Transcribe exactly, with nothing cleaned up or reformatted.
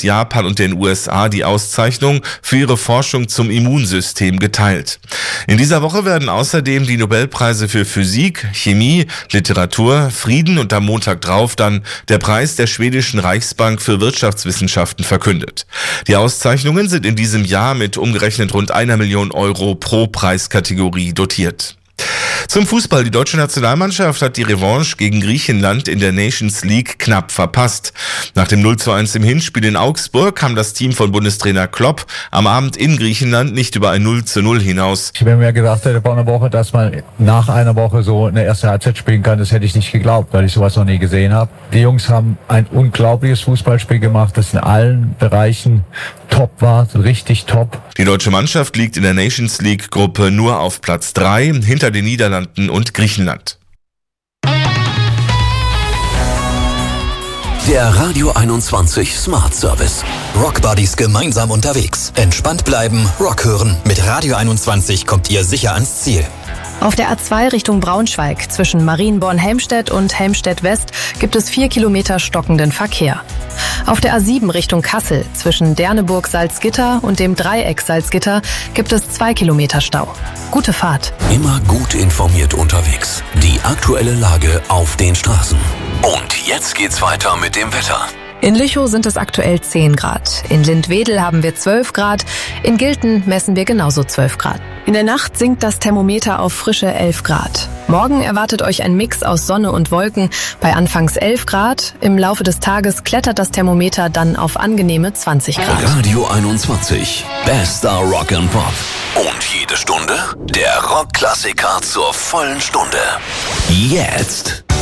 aus Japan und den U S A die Auszeichnung für ihre Forschung zum Immunsystem geteilt. In dieser Woche werden außerdem die Nobelpreise für Physik, Chemie, Literatur, Frieden und am Montag drauf dann der Preis der schwedischen Reichsbank für Wirtschaftswissenschaften verkündet. Die Auszeichnungen sind in diesem Jahr mit umgerechnet rund einer Million Euro pro Preiskategorie dotiert. Zum Fußball. Die deutsche Nationalmannschaft hat die Revanche gegen Griechenland in der Nations League knapp verpasst. Nach dem null zu eins im Hinspiel in Augsburg kam das Team von Bundestrainer Klopp am Abend in Griechenland nicht über ein null zu null hinaus. Wenn mir gedacht hätte vor einer Woche, dass man nach einer Woche so eine erste Halbzeit spielen kann, das hätte ich nicht geglaubt, weil ich sowas noch nie gesehen habe. Die Jungs haben ein unglaubliches Fußballspiel gemacht, das in allen Bereichen top war, richtig top. Die deutsche Mannschaft liegt in der Nations League Gruppe nur auf Platz drei, hinter den Niederlanden und Griechenland. Der Radio einundzwanzig Smart Service. Rock Buddies gemeinsam unterwegs. Entspannt bleiben, Rock hören. Mit Radio einundzwanzig kommt ihr sicher ans Ziel. Auf der A zwei Richtung Braunschweig zwischen Marienborn-Helmstedt und Helmstedt-West gibt es vier Kilometer stockenden Verkehr. Auf der A sieben Richtung Kassel zwischen Derneburg-Salzgitter und dem Dreieck Salzgitter gibt es zwei Kilometer Stau. Gute Fahrt. Immer gut informiert unterwegs. Die aktuelle Lage auf den Straßen. Und jetzt geht's weiter mit dem Wetter. In Lüchow sind es aktuell zehn Grad. In Lindwedel haben wir zwölf Grad. In Gilten messen wir genauso zwölf Grad. In der Nacht sinkt das Thermometer auf frische elf Grad. Morgen erwartet euch ein Mix aus Sonne und Wolken bei anfangs elf Grad. Im Laufe des Tages klettert das Thermometer dann auf angenehme zwanzig Grad. Radio einundzwanzig. Bester Rock and Pop. Und jede Stunde der Rockklassiker zur vollen Stunde. Jetzt